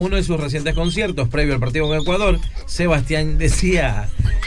uno de sus recientes conciertos previo al partido con Ecuador, Sebastián decía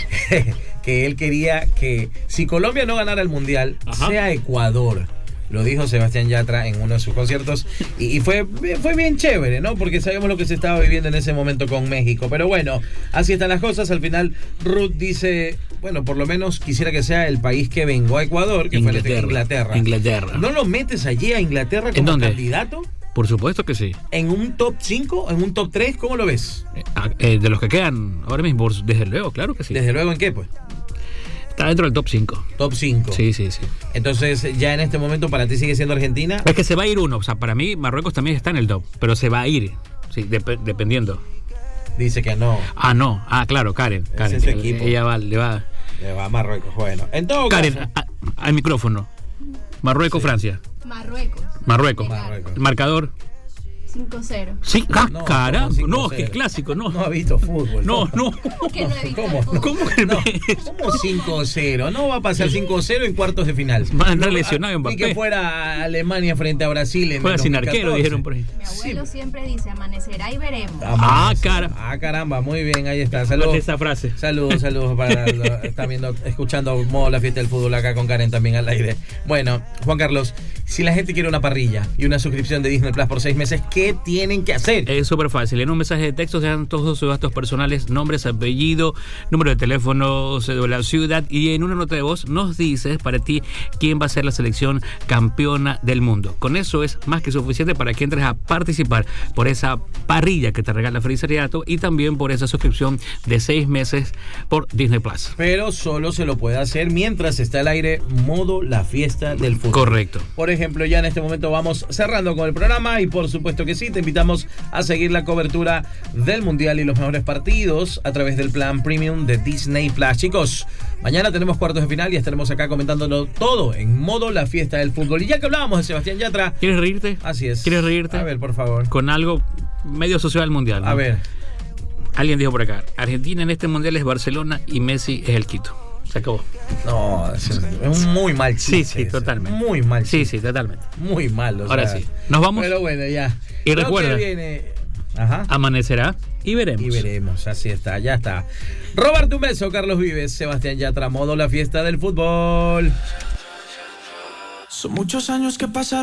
que él quería que si Colombia no ganara el Mundial, sea Ecuador. Lo dijo Sebastián Yatra en uno de sus conciertos y fue bien chévere, ¿no? Porque sabemos lo que se estaba viviendo en ese momento con México. Pero bueno, así están las cosas. Al final, Ruth dice, bueno, por lo menos quisiera que sea el país que vengó a Ecuador, que fue Inglaterra. ¿No lo metes allí a Inglaterra como candidato? Por supuesto que sí. ¿En un top 5? ¿En un top 3? ¿Cómo lo ves? De los que quedan ahora mismo, desde luego, claro que sí. ¿Desde luego en qué, pues? Está dentro del top 5. Top 5. Sí. Entonces, ya en este momento, ¿para ti sigue siendo Argentina? Es que se va a ir uno. O sea, para mí, Marruecos también está en el top. Pero se va a ir. Sí, dependiendo. Dice que no. No. Claro, Karen. Ese es su equipo. Ella le va a Marruecos. Bueno, en todo Karen, caso. al micrófono. Marruecos, sí. Francia. Marruecos. El marcador. 5-0. Sí, caramba. No, es que es clásico, no. No ha visto fútbol. No. Que no he visto ¿Cómo que no? ¿Cómo 5-0? No va a pasar 5-0 en cuartos de final. Va a andar lesionado en Mbappé. Ni que fuera Alemania frente a Brasil. Fuera sin arquero, dijeron por ahí. Mi abuelo siempre dice, amanecerá y veremos. Caramba, muy bien, ahí está. Saludos. Esa frase. Saludos para están escuchando Modo La Fiesta del Fútbol acá con Karen también al aire. Bueno, Juan Carlos, si la gente quiere una parrilla y una suscripción de Disney Plus por 6 meses, ¿qué tienen que hacer? Es súper fácil. En un mensaje de texto se dan todos sus datos personales, nombres, apellido, número de teléfono, cédula, ciudad, y en una nota de voz nos dices para ti quién va a ser la selección campeona del mundo. Con eso es más que suficiente para que entres a participar por esa parrilla que te regala Feliciariato y también por esa suscripción de 6 meses por Disney Plus. Pero solo se lo puede hacer mientras está al aire Modo La Fiesta del Fútbol. Correcto. Por ejemplo, ya en este momento vamos cerrando con el programa y por supuesto que sí, te invitamos a seguir la cobertura del Mundial y los mejores partidos a través del plan Premium de Disney Plus. Chicos, mañana tenemos cuartos de final y estaremos acá comentándolo todo en Modo La Fiesta del Fútbol. Y ya que hablábamos de Sebastián Yatra... ¿Quieres reírte? Así es. ¿Quieres reírte? A ver, por favor. Con algo medio social mundial, ¿no? A ver. Alguien dijo por acá, Argentina en este Mundial es Barcelona y Messi es el Quito. Se acabó. No, es un muy mal chiste. Sí, totalmente. Muy mal chiste. Sí, totalmente. Muy mal. Ahora sí. Nos vamos. Pero bueno, ya. Y recuerda, amanecerá y veremos. Y veremos, así está, ya está. Robarte un beso, Carlos Vives, Sebastián Yatra, Modo La Fiesta del Fútbol. Son muchos años que pasaron.